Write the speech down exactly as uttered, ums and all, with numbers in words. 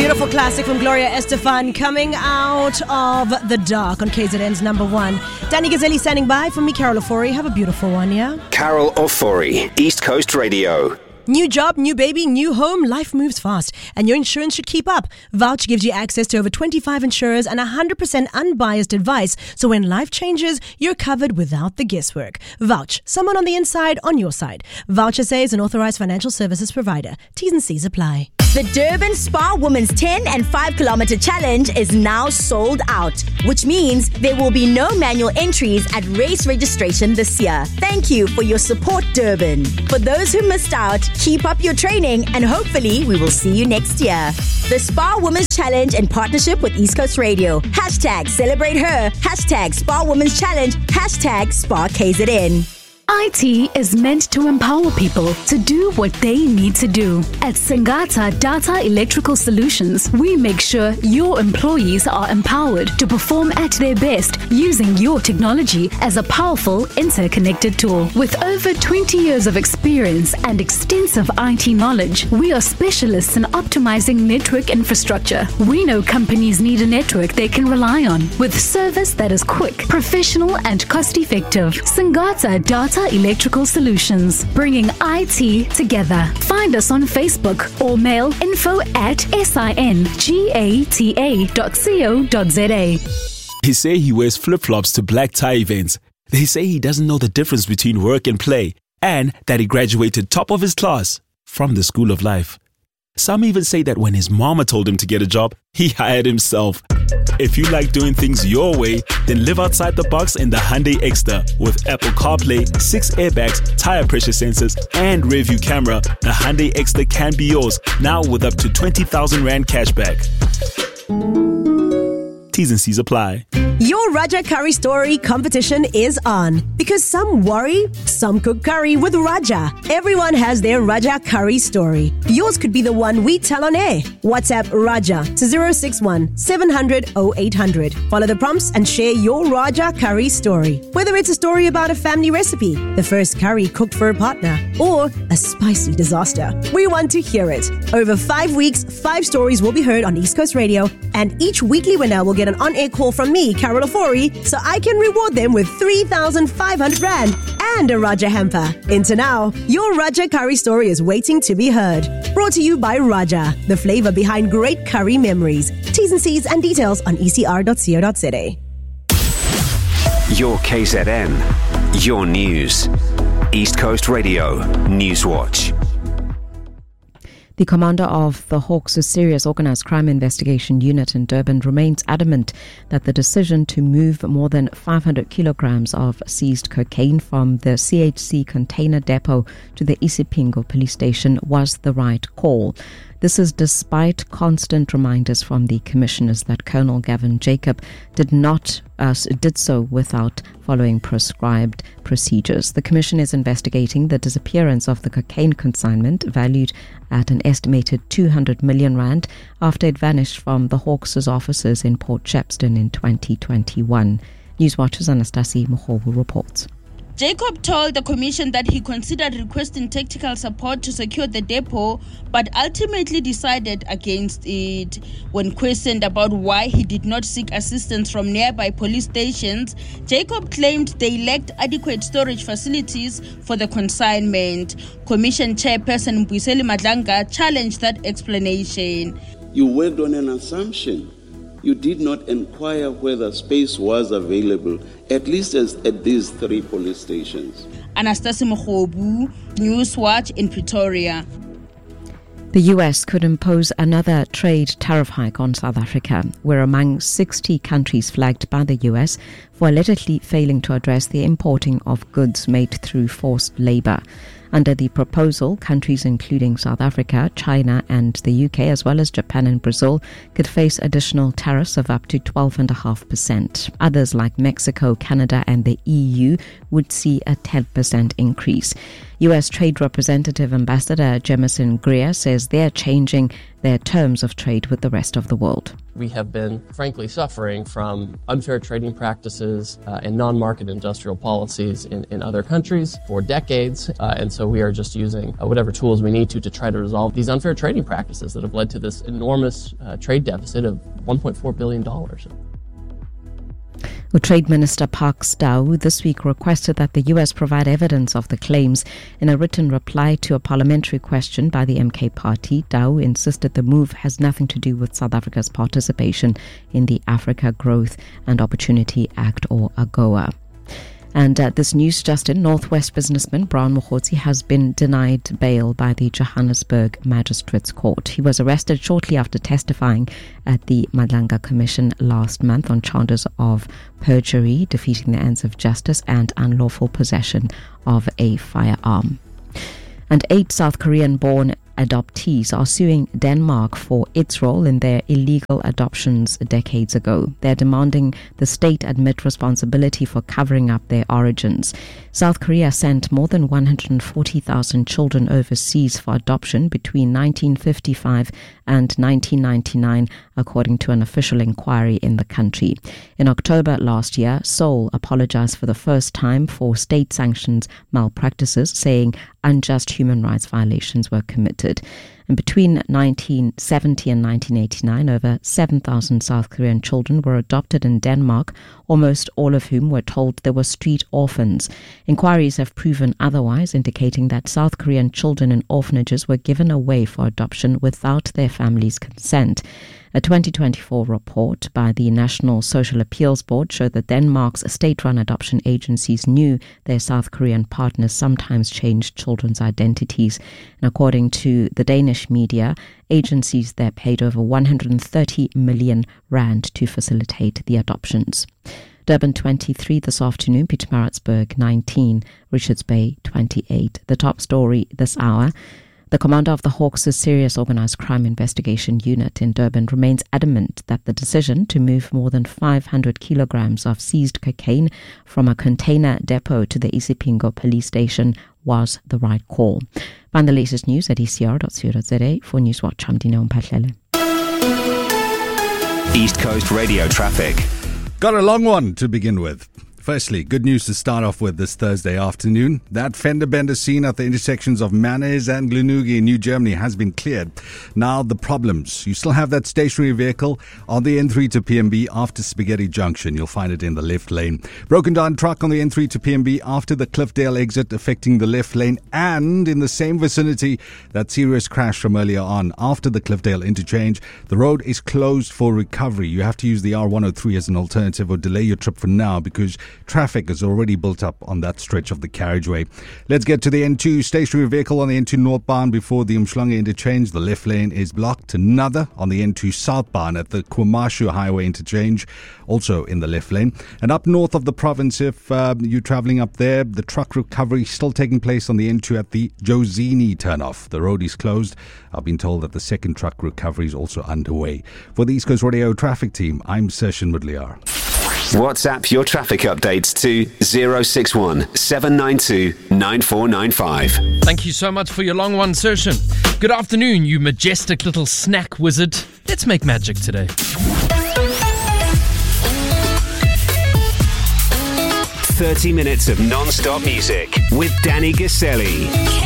Beautiful classic from Gloria Estefan, coming out of the dark on K Z N's number one. Danny Gazzelli standing by. For me, Carol Ofori. Have a beautiful one, yeah? Carol Ofori, East Coast Radio. New job, new baby, new home. Life moves fast, and your insurance should keep up. Vouch gives you access to over twenty-five insurers and one hundred percent unbiased advice. So when life changes, you're covered without the guesswork. Vouch, someone on the inside, on your side. Vouch S A is an authorized financial services provider. T's and C's apply. The Durban Spa Women's ten and five kilometer challenge is now sold out, which means there will be no manual entries at race registration this year. Thank you for your support, Durban. For those who missed out, keep up your training and hopefully we will see you next year. The Spa Women's Challenge in partnership with East Coast Radio. Hashtag celebrate her. Hashtag Spa Women's Challenge. Hashtag Spa K Z N. I T is meant to empower people to do what they need to do. At Singata Data Electrical Solutions, we make sure your employees are empowered to perform at their best using your technology as a powerful, interconnected tool. With over twenty years of experience and extensive I T knowledge, we are specialists in optimizing network infrastructure. We know companies need a network they can rely on, with service that is quick, professional, and cost-effective. Singata Data Electrical Solutions, bringing I T together. Find us on Facebook or mail info at singata dot co dot za. They say he wears flip-flops to black tie events. They say he doesn't know the difference between work and play, and that he graduated top of his class from the School of Life. Some even say that when his mama told him to get a job, he hired himself. If you like doing things your way, then live outside the box in the Hyundai Exter. With Apple CarPlay, six airbags, tire pressure sensors, and rear view camera, the Hyundai Exter can be yours, now with up to twenty thousand rand cashback. T's and C's apply. Your Raja Curry Story competition is on. Because some worry, some cook curry with Raja. Everyone has their Raja Curry story. Yours could be the one we tell on air. WhatsApp Raja to zero six one seven hundred oh eight hundred. Follow the prompts and share your Raja Curry story. Whether it's a story about a family recipe, the first curry cooked for a partner, or a spicy disaster, we want to hear it. Over five weeks, five stories will be heard on East Coast Radio, and each weekly winner will get an on-air call from me, Carol Ofori, so I can reward them with three thousand five hundred rand and a Raja hamper. Into now, your Raja Curry story is waiting to be heard. Brought to you by Raja, the flavor behind great curry memories. T's and C's and details on e c r dot co dot za. Your K Z N, your news. East Coast Radio, Newswatch. The commander of the Hawks' Serious Organised Crime Investigation Unit in Durban remains adamant that the decision to move more than five hundred kilograms of seized cocaine from the C H C container depot to the Isipingo police station was the right call. This is despite constant reminders from the commissioners that Colonel Gavin Jacob did not uh, did so without following prescribed procedures. The commission is investigating the disappearance of the cocaine consignment valued at an estimated two hundred million rand after it vanished from the Hawks' offices in Port Shepstone in twenty twenty-one. Newswatch's Anastasi Mohobu reports. Jacob told the commission that he considered requesting tactical support to secure the depot, but ultimately decided against it. When questioned about why he did not seek assistance from nearby police stations, Jacob claimed they lacked adequate storage facilities for the consignment. Commission Chairperson Mbuyiseli Madlanga challenged that explanation. You went on an assumption. You did not inquire whether space was available, at least as at these three police stations. Anastasi Mohobu, Newswatch in Pretoria. The U S could impose another trade tariff hike on South Africa. We're among sixty countries flagged by the U S for allegedly failing to address the importing of goods made through forced labor. Under the proposal, countries including South Africa, China and the U K, as well as Japan and Brazil, could face additional tariffs of up to twelve point five percent. Others like Mexico, Canada and the E U would see a ten percent increase. U S Trade Representative Ambassador Jemison Greer says they're changing their terms of trade with the rest of the world. We have been, frankly, suffering from unfair trading practices uh, and non-market industrial policies in, in other countries for decades. Uh, and so we are just using uh, whatever tools we need to to try to resolve these unfair trading practices that have led to this enormous uh, trade deficit of one point four billion dollars. Well, Trade Minister Parks Tau this week requested that the U S provide evidence of the claims. In a written reply to a parliamentary question by the M K party, Tau insisted the move has nothing to do with South Africa's participation in the Africa Growth and Opportunity Act, or AGOA. And uh, this news just in, Northwest businessman Brown Mokgotsi has been denied bail by the Johannesburg Magistrates Court. He was arrested shortly after testifying at the Madlanga Commission last month on charges of perjury, defeating the ends of justice, and unlawful possession of a firearm. And eight South Korean-born adoptees are suing Denmark for its role in their illegal adoptions decades ago. They're demanding the state admit responsibility for covering up their origins. South Korea sent more than one hundred forty thousand children overseas for adoption between nineteen fifty-five and nineteen ninety-nine, according to an official inquiry in the country. In October last year, Seoul apologized for the first time for state-sanctioned malpractices, saying unjust human rights violations were committed. And between nineteen seventy and nineteen eighty-nine, over seven thousand South Korean children were adopted in Denmark, almost all of whom were told they were street orphans. Inquiries have proven otherwise, indicating that South Korean children in orphanages were given away for adoption without their families' consent. A twenty twenty-four report by the National Social Appeals Board showed that Denmark's state-run adoption agencies knew their South Korean partners sometimes changed children's identities. And according to the Danish media, agencies there paid over one hundred thirty million rand to facilitate the adoptions. Durban twenty-three this afternoon, Pietermaritzburg nineteen, Richards Bay twenty-eight. The top story this hour: the commander of the Hawks' Serious Organised Crime Investigation Unit in Durban remains adamant that the decision to move more than five hundred kilograms of seized cocaine from a container depot to the Isipingo police station was the right call. Find the latest news at e c r dot co dot z a. For Newswatch, I'm Dina Mpahlele. East Coast Radio traffic. Got a long one to begin with. Firstly, good news to start off with this Thursday afternoon. That fender bender seen at the intersections of Mannes and Glenugi in New Germany has been cleared. Now the problems. You still have that stationary vehicle on the N three to P M B after Spaghetti Junction. You'll find it in the left lane. Broken down truck on the N three to P M B after the Cliffdale exit, affecting the left lane, and in the same vicinity, that serious crash from earlier on after the Cliffdale interchange. The road is closed for recovery. You have to use the R one oh three as an alternative or delay your trip for now because traffic is already built up on that stretch of the carriageway. Let's get to the N two. Stationary vehicle on the N two northbound before the Umhlanga interchange. The left lane is blocked. Another on the N two southbound at the Kwamashu Highway interchange, also in the left lane. And up north of the province, if uh, you're travelling up there, the truck recovery still taking place on the N two at the Jozini turnoff. The road is closed. I've been told that the second truck recovery is also underway. For the East Coast Radio traffic team, I'm Sershin Mudliar. WhatsApp your traffic updates to zero six one seven nine two nine four nine five. Thank you so much for your long one, Sershin. Good afternoon, you majestic little snack wizard. Let's make magic today. thirty minutes of non-stop music with Danny Gaselli.